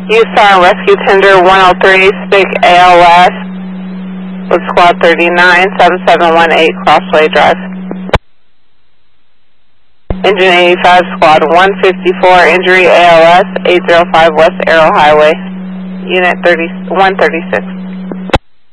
USAR Rescue Tender 103, SPIC ALS with Squad 39, 7718 Crossway Drive. Engine 85, Squad 154, Injury ALS, 805 West Arrow Highway, Unit 136.